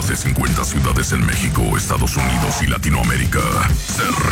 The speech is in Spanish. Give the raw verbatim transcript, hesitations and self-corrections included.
más de cincuenta ciudades en México, Estados Unidos y Latinoamérica se